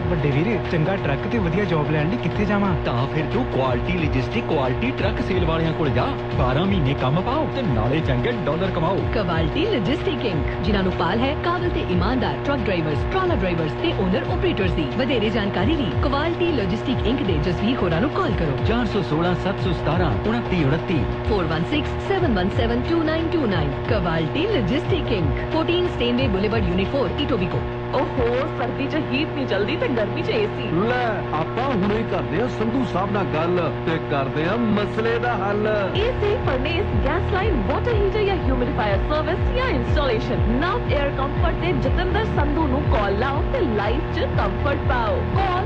ਵੱਡੇ ਵੀਰੇ ਚੰਗਾ ਟਰੱਕ ਤੇ ਵਧੀਆ ਜੌਬ ਲੈਣ ਲਈ ਕਿੱਥੇ ਜਾਵਾਂ? ਤਾਂ ਫਿਰ ਤੂੰ quality logistic quality truck sale ਵਾਲਿਆਂ ਕੋਲ ਜਾ। 12 ਮਹੀਨੇ ਕੰਮ ਪਾਓ ਤੇ ਨਾਲੇ ਚੰਗੇ ਡਾਲਰ ਕਮਾਓ। ਕੁਆਲਿਟੀ ਲੌਜਿਸਟਿਕ ਇੰਕ, ਜਿਨ੍ਹਾਂ ਨੂੰ ਪਾਲ ਹੈ ਕਾਬਲ ਤੇ ਇਮਾਨਦਾਰ ਟਰੱਕ ਡਰਾਈਵਰਸ, ਟਰਾਲਾ ਡਰਾਈਵਰਸ ਤੇ ਓਨਰ ਆਪਰੇਟਰਸ ਦੀ। ਵਧੇਰੇ ਜਾਣਕਾਰੀ ਲਈ ਕੁਆਲਿਟੀ ਲੌਜਿਸਟਿਕ ਇੰਕ ਦੇ ਜਸਵੀਰ ਹੋਰਾਂ ਨੂੰ ਕਾਲ ਕਰੋ। 416 717 2929 416-717-2929। Quality logistic ink, 14 ਸਟੇਨਵੇ boulevard unit 4 Etobicoke. ਓਹੋ, ਸਰਦੀ 'ਚ ਹੀਟ ਨਹੀਂ ਚੱਲਦੀ ਤੇ ਗਰਮੀ 'ਚ ਏਸੀ। ਲੈ ਆਪਾਂ ਹੁਣੇ ਕਰਦੇ ਆ ਸੰਧੂ ਸਾਹਿਬ ਨਾਲ ਗੱਲ ਤੇ ਕਰਦੇ ਆ ਮਸਲੇ ਦਾ ਹੱਲ। AC, ਫਰਨੇਸ, gas line, water heater ਜਾਂ ਹਿਊਮਿਡੀਫਾਇਰ ਸਰਵਿਸ ਜਾਂ ਇੰਸਟਾਲੇਸ਼ਨ, ਨਵ 에ਅਰ ਕੰਫਰਟ ਤੇ ਜਤਿੰਦਰ ਸੰਧੂ ਨੂੰ ਕਾਲ ਲਾਓ ਤੇ ਲਾਈਫ 'ਚ ਕੰਫਰਟ ਪਾਓ। ਕਾਲ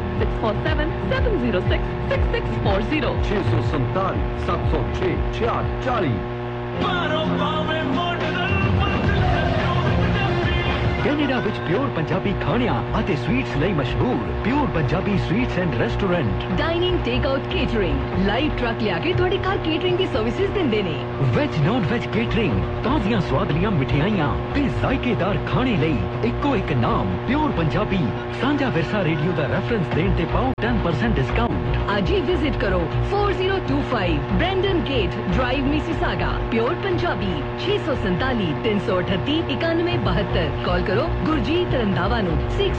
6477066640 647 706 6640। ਕੈਨੇਡਾ ਵਿੱਚ ਪਿਓਰ ਪੰਜਾਬੀ ਖਾਣਿਆਂ ਅਤੇ ਸਵੀਟਸ ਲਈ ਮਸ਼ਹੂਰ pure Punjabi sweets and restaurant. Dining, take out, catering, live truck ਲਿਆ ਕੇ ਤੁਹਾਡੇ ਘਰ ਕੇਟਰਿੰਗ ਦੀ ਸਰਵਿਸਿਜ਼ ਦਿੰਦੇ ਨੇ। ਵੈਜ ਨੌਨ ਵੈਜ ਕੇਟਰਿੰਗ, ਤਾਜ਼ੀਆਂ ਸਵਾਦਲੀਆਂ ਮਿਠਾਈਆਂ ਤੇ ਜ਼ਾਇਕੇਦਾਰ ਖਾਣੇ ਲਈ ਇੱਕੋ ਇੱਕ ਨਾਮ ਪਿਓਰ ਪੰਜਾਬੀ। ਸਾਂਝਾ ਵਿਰਸਾ ਰੇਡੀਓ ਦਾ ਰੈਫਰੈਂਸ ਦੇਣ ਤੇ ਪਾਓ 10% ਡਿਸਕਾਊਂਟ। ਅੱਜ ਹੀ ਵਿਜ਼ਿਟ ਕਰੋ 4025 Brandon gate drive, Mississauga. Pure Punjabi 647 338 9172। ਕਾਲ ਕਰੋ ਗੁਰਜੀਤ ਰੰਧਾਵਾ ਨੂੰ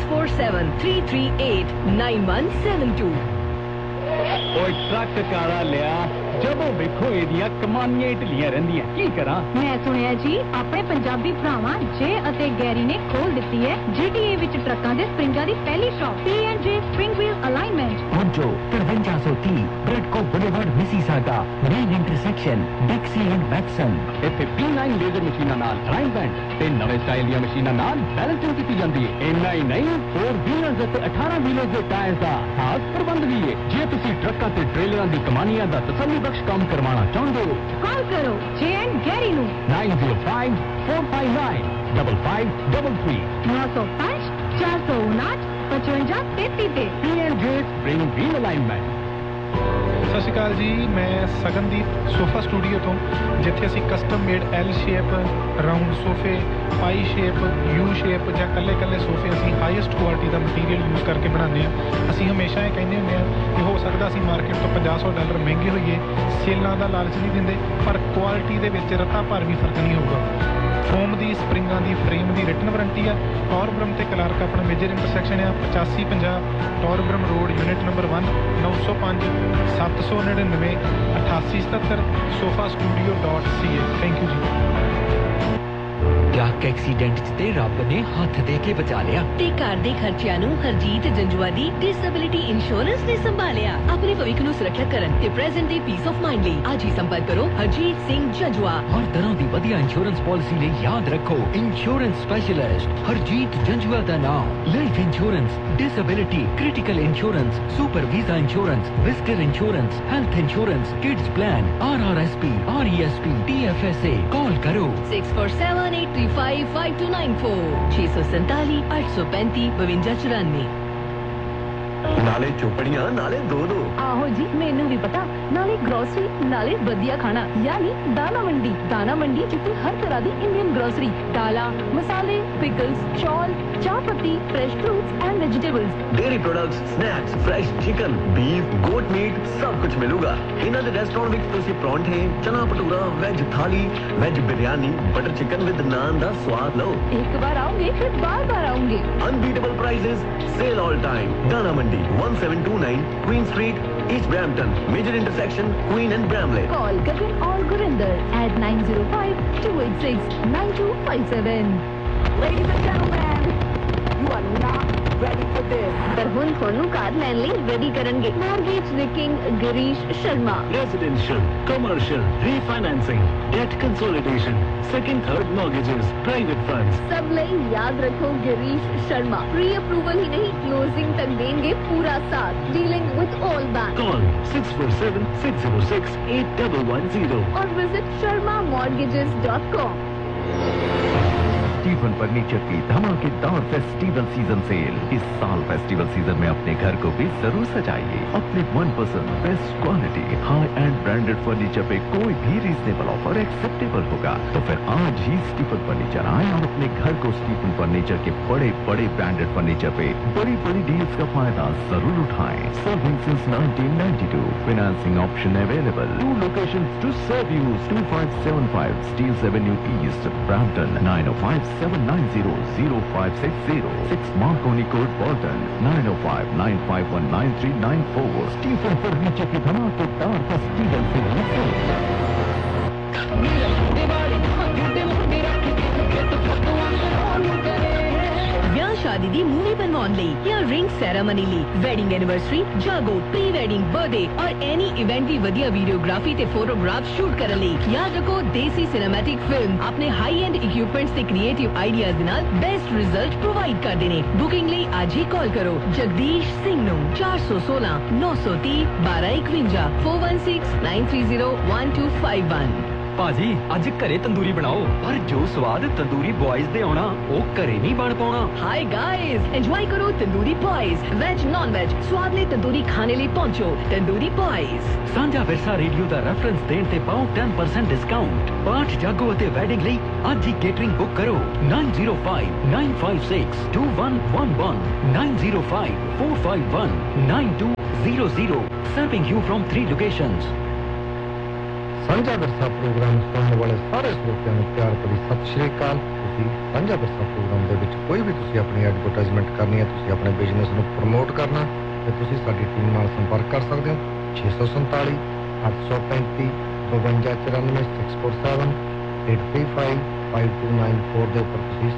6473389172। ਓਏ ਟਰੱਕ ਕਾਲਾ ਲਿਆ, ਜਦੋਂ ਵੇਖੋ ਇਹਦੀਆਂ ਕਮਾਨੀਆਂ ਢਿੱਲੀਆਂ ਰਹਿੰਦੀਆਂ, ਕੀ ਕਰਾਂ? ਮੈਂ ਸੁਣਿਆ ਜੀ ਆਪਣੇ ਪੰਜਾਬੀ ਭਰਾਵਾਂ ਜੇ ਅਤੇ ਗੈਰੀ ਨੇ ਖੋਲ ਦਿੱਤੀ ਹੈ GTA ਵਿੱਚ ਟਰੱਕਾਂ ਦੇ ਸਪਰਿੰਗਾਂ ਦੀ ਪਹਿਲੀ shop, P&J Spring Wheel Alignment। ਪਹੁੰਚੋ 5330 ਬ੍ਰੈਡਕੋ boulevard, Mississauga, main intersection ਡੈਕਸੀ and ਮੈਕਸਨ। ਇੱਥੇ P9 ਲੇਜ਼ਰ ਮਸ਼ੀਨਾਂ ਨਾਲ ਅਲਾਈਨਮੈਂਟ ਤੇ ਨਵੇਂ ਸਟਾਈਲ ਦੀਆਂ ਮਸ਼ੀਨਾਂ ਨਾਲ ਬੈਲੈਂਸਿੰਗ ਕੀਤੀ ਜਾਂਦੀ ਹੈ। ਇੰਨਾ ਹੀ ਨਹੀਂ, 4 ਵੀਲਰਸ ਅਤੇ 18 ਵੀਲਰਸ ਦੇ ਟਾਇਰ ਦਾ ਖਾਸ ਪ੍ਰਬੰਧ ਵੀ ਹੈ। ਜੇ ਤੁਸੀਂ ਟਰੱਕਾਂ ਤੇ ਟ੍ਰੇਲਰਾਂ ਦੀ ਕਮਾਨੀਆਂ ਦਾ ਤਸੱਲੀ ਬਖਸ਼ ਕੰਮ ਕਰਵਾਉਣਾ ਚਾਹੁੰਦੇ ਹੋ, ਕਾਲ ਕਰੋ J&N ਗੈਰੀ ਨੂੰ 905 459 5533 905 459 5533 ਤੇ P&J Spring Wheel Alignment। ਸਤਿ ਸ਼੍ਰੀ ਅਕਾਲ ਜੀ, ਮੈਂ ਸਗਨਦੀਪ ਸੋਫਾ ਸਟੂਡੀਓ ਤੋਂ, ਜਿੱਥੇ ਅਸੀਂ custom made L shape, round ਸੋਫੇ, ਪਾਈ ਸ਼ੇਪ, ਯੂ ਸ਼ੇਪ ਜਾਂ ਕੱਲੇ ਸੋਫੇ ਅਸੀਂ ਹਾਈਐਸਟ ਕੁਆਲਿਟੀ ਦਾ ਮਟੀਰੀਅਲ ਯੂਜ਼ ਕਰਕੇ ਬਣਾਉਂਦੇ ਹਾਂ। ਅਸੀਂ ਹਮੇਸ਼ਾ ਇਹ ਕਹਿੰਦੇ ਹੁੰਦੇ ਹਾਂ ਕਿ ਹੋ ਸਕਦਾ ਅਸੀਂ ਮਾਰਕੀਟ ਤੋਂ $50-100 ਮਹਿੰਗੇ ਹੋਈਏ, ਸੇਲਾਂ ਦਾ ਲਾਲਚ ਨਹੀਂ ਦਿੰਦੇ, ਪਰ ਕੁਆਲਿਟੀ ਦੇ ਵਿੱਚ ਰੱਤਾ ਭਰ ਵੀ ਫਰਕ ਨਹੀਂ ਹੋਊਗਾ। ਫੋਮ ਦੀ, ਸਪਰਿੰਗਾਂ ਦੀ, ਫਰੇਮ ਦੀ ਰਿਟਨ ਵਾਰੰਟੀ ਆ। ਟੌਰਬਰਮ ਤੇ ਕਲਾਰਕ ਆਪਣਾ ਮੇਜਰ ਇੰਟਰਸੈਕਸ਼ਨ ਆ 8550 ਟੌਰਬਰਮ road, unit number 1, 905 799 8877 sofastudio.ca। Thank you ਜੀ। ਟਰੱਕ ਐਕਸੀਡੈਂਟ 'ਚ ਤੇ ਰੱਬ ਨੇ ਹੱਥ ਦੇ ਕੇ ਬਚਾ ਲਿਆ। ਤੇ ਘਰ ਦੇ ਖਰਚਿਆਂ ਨੂੰ ਹਰਜੀਤ ਜੰਜੂਆ ਦੀ ਡਿਸੇਬਿਲਿਟੀ ਇੰਸ਼ੋਰੈਂਸ ਨੇ ਸੰਭਾਲਿਆ। ਆਪਣੇ ਭਵਿੱਖ ਨੂੰ ਸੁਰੱਖਿਅਤ ਕਰਨ ਤੇ ਪ੍ਰੈਜ਼ੈਂਟ ਦੇ ਪੀਸ ਆਫ ਮਾਈਂਡ ਲਈ ਅੱਜ ਹੀ ਸੰਪਰਕ ਕਰੋ ਹਰਜੀਤ ਸਿੰਘ ਜੰਜੂਆ। ਹਰ ਤਰ੍ਹਾਂ ਦੀ ਵਧੀਆ ਇੰਸ਼ੋਰੈਂਸ ਪਾਲਿਸੀ ਲਈ ਯਾਦ ਰੱਖੋ ਇੰਸ਼ੋਰੈਂਸ ਸਪੈਸ਼ਲਿਸਟ ਹਰਜੀਤ ਜੰਜੂਆ ਦਾ ਨਾਮ। Life insurance, disability, critical insurance, super visa insurance, visitor insurance, health insurance, kids plan, RRSP, RESP, TFSA। ਕਾਲ ਕਰੋ 6478355294 647 835 5294। ਨਾਲੇ ਚੋਪੜੀਆਂ ਨਾਲੇ ਦੋ ਆਹੋ ਜੀ, ਮੈਨੂੰ ਵੀ ਪਤਾ, ਨਾਲੇ ਗਰੋਸਰੀ ਨਾਲੇ ਵਧੀਆ ਖਾਣਾ, ਯਾਨੀ ਦਾਣਾ ਮੰਡੀ। ਦਾਣਾ ਮੰਡੀ ਜਿੱਥੇ ਹਰ ਤਰ੍ਹਾਂ ਦੀ ਇੰਡੀਅਨ ਗਰੋਸਰੀ, ਦਾਲਾਂ, ਮਸਾਲੇ, ਪਿਕਲਸ, ਚੌਲ, ਚਾਹ ਪੱਤੀ, fresh fruits and vegetables, dairy products, snacks, fresh chicken, beef, goat meat ਸਭ ਕੁਝ ਮਿਲੂਗਾ। ਇਹਨਾਂ ਦੇ ਰੈਸਟੋਰੈਂਟ ਵਿੱਚ ਤੁਸੀਂ ਪਰੌਂਠੇ, ਚਨਾ ਭਟੂਰਾ, ਵੈਜ ਥਾਲੀ, veg biryani, butter chicken with naan ਦਾ ਸਵਾਦ ਲਓ। ਇੱਕ ਵਾਰ ਆਉਂਗੇ ਫਿਰ ਬਾਰ-ਬਾਰ ਆਉਂਗੇ। Unbeatable prices, sale all time. Dana Mandi, 1729 Queen Street, East Brampton, major intersection, Queen and Bramley. Call Gagan or Gurinder at 905-286-9257. Ladies and gentlemen, you are not ready for this. ਪਰ ਹੁਣ ਤੁਹਾਨੂੰ ਕਾਰ ਲੈਣ ਲਈ ਰੈਡੀ ਕਰਨਗੇ mortgage ਦੇ king Girish Sharma. Residential, commercial, refinancing, debt consolidation, second, third mortgages, private funds। सब ਲਈ याद रखो गिरीश शर्मा प्री अप्रूवल ही नहीं क्लोजिंग तक देंगे पूरा साथ। Dealing with all bank. Call 647-606-8110 और विजिट sharmamortgages.com। स्टीफन फर्नीचर की धमाकेदार फेस्टिवल सीजन सेल। इस साल फेस्टिवल सीजन में अपने घर को भी जरूर सजाइए अपने मनपसंद best quality high and branded furniture पे कोई भी रीजनेबल ऑफर एक्सेप्टेबल होगा। तो फिर आज ही स्टीफन फर्नीचर आए और अपने घर को स्टीफन फर्नीचर के बड़े बड़े ब्रांडेड फर्नीचर पे बड़ी बड़ी डील्स का फायदा जरूर उठाएं। Serving since 1992, financing option available. 2 locations to serve you: 2575 Steeles Avenue East, Brampton, 9057900560, 6 Marconi Court, Bolton, 9059519394। Stephen furniture की धमाकेदार फेस्टिवल सेल। ਵਿਆਹ ਸ਼ਾਦੀ ਦੀ ਮੂਵੀ ਬਣਵਾਉਣ ਲਈ ਜਾਂ ਰਿੰਗ ਸੈਰਾਮਨੀ ਲਈ ਵੈਡਿੰਗ ਐਨੀਵਰਸਰੀ ਜਾਗੋ ਪ੍ਰੀ ਵੈਡਿੰਗ ਬਰਥਡੇ ਔਰ ਐਨੀ ਇਵੈਂਟ ਦੀ ਵਧੀਆ ਵੀਡੀਓਗ੍ਰਾਫੀ ਤੇ ਫੋਟੋਗ੍ਰਾਫ ਸ਼ੂਟ ਕਰਨ ਲਈ ਯਾਦ ਰੱਖੋ ਦੇਸੀ ਸਿਨੇਮੈਟਿਕ ਫਿਲਮ ਆਪਣੇ ਹਾਈ ਐਂਡ ਇਕਵਿਪਮੈਂਟਸ ਤੇ ਕ੍ਰੀਏਟਿਵ ਆਈਡੀਆਜ਼ ਦੇ ਨਾਲ ਬੈਸਟ ਰਿਜ਼ਲਟ ਪ੍ਰੋਵਾਈਡ ਕਰਦੇ ਨੇ। ਬੁਕਿੰਗ ਲਈ ਅੱਜ ਹੀ ਕਾਲ ਕਰੋ ਜਗਦੀਸ਼ ਸਿੰਘ ਨੂੰ 416 930 1251 416 930 1251। ਭਾਜੀ ਅੱਜ ਘਰੇ ਤੰਦੂਰੀ ਬਣਾਓ, ਪਰ ਜੋ ਸਵਾਦ ਤੰਦੂਰੀ ਬॉयਜ਼ ਦੇ ਆਉਣਾ ਉਹ ਘਰੇ ਨਹੀਂ ਬਣ ਪਾਉਣਾ। हाय गाइस, एंजॉय करो tandoori boys. Veg non veg स्वाद ले तंदूरी खाने लिए पहुंचो तंदूरी बॉयज। ਸਾਂਝਾ ਵਿਰਸਾ ਰੇਡੀਓ ਦਾ ਰੈਫਰੈਂਸ ਦੇਣ ਤੇ ਪਾਓ 10% ਡਿਸਕਾਊਂਟ। ਪਾਠ ਜਾਗੋ ਅਤੇ ਵੈਡਿੰਗ ਲਈ ਅੱਜ ਹੀ ਕੇਟਰਿੰਗ ਬੁੱਕ ਕਰੋ 9059562111 9054519200 serving you from 3 locations। ਸਾਂਝਾ ਵਿਰਸਾ ਪ੍ਰੋਗਰਾਮ ਸੁਣਨ ਵਾਲੇ ਸਾਰੇ ਸਰੋਤਿਆਂ ਨੂੰ ਪਿਆਰ ਭਰੀ ਸਤਿ ਸ਼੍ਰੀ ਅਕਾਲ। ਤੁਸੀਂ ਸਾਂਝਾ ਵਿਰਸਾ ਪ੍ਰੋਗਰਾਮ ਦੇ ਵਿੱਚ ਕੋਈ ਵੀ ਤੁਸੀਂ ਆਪਣੀ ਐਡਵਰਟਾਈਜ਼ਮੈਂਟ ਕਰਨੀ ਹੈ, ਤੁਸੀਂ ਆਪਣੇ ਬਿਜ਼ਨਸ ਨੂੰ ਪ੍ਰਮੋਟ ਕਰਨਾ ਤੇ ਤੁਸੀਂ ਸਾਡੀ ਟੀਮ ਨਾਲ ਸੰਪਰਕ ਕਰ ਸਕਦੇ ਹੋ 647 835 5294 647 835 5294 ਦੇ ਉੱਪਰ ਤੁਸੀਂ